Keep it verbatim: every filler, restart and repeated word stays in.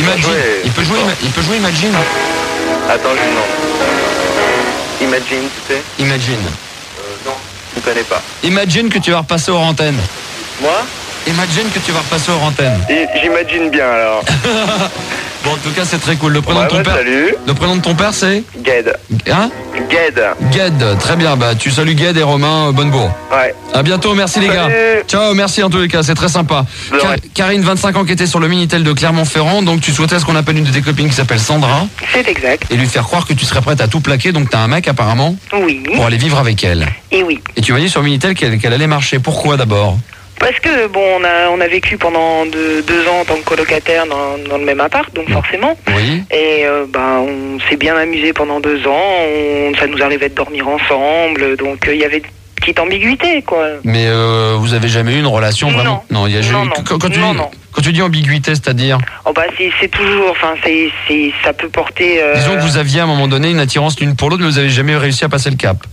Imagine. jouer. Il peut jouer, il peut jouer Imagine. Attends, je lui demande. Imagine, tu sais Imagine. euh, Non, je ne connais pas. Imagine que tu vas repasser aux antennes. Moi Imagine que tu vas repasser aux antennes. Et j'imagine bien alors. Bon, en tout cas, c'est très cool. Le prénom Ouais, de ton bah, père. salut. Le prénom de ton père, c'est Gued. Hein Gued. Gued. Très bien. Bah, tu salues Gued et Romain euh, Bonnebourg. Ouais. À bientôt. Merci les gars. Salut. Ciao. Merci en tous les cas. C'est très sympa. Ouais. Car- Karine, vingt-cinq ans, qui était sur le Minitel de Clermont-Ferrand. Donc, tu souhaitais ce qu'on appelle une de tes copines qui s'appelle Sandra C'est exact. et lui faire croire que tu serais prête à tout plaquer. Donc, t'as un mec apparemment Oui. pour aller vivre avec elle. Et oui. Et tu m'as dit sur Minitel qu'elle qu'elle allait marcher. Pourquoi d'abord? Parce que bon, on a on a vécu pendant deux, deux ans en tant que colocataire dans, dans le même appart, donc forcément. Oui. Et euh, bah on s'est bien amusé pendant deux ans. On, ça nous arrivait de dormir ensemble, donc il euh, y avait une petite ambiguïté, quoi. Mais euh, vous avez jamais eu une relation vraiment? Non. il y a Non, eu- non. Quand, quand tu Non, dis, non. quand tu dis ambiguïté, c'est-à-dire? Oh bah c'est c'est toujours, enfin c'est c'est ça peut porter. Euh... Disons que vous aviez à un moment donné une attirance l'une pour l'autre, mais vous avez jamais réussi à passer le cap.